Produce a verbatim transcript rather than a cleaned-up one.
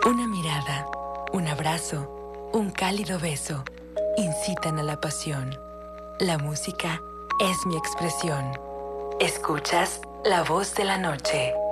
Una mirada, un abrazo, un cálido beso, incitan a la pasión. La música es mi expresión. Escuchas La Voz de la Noche.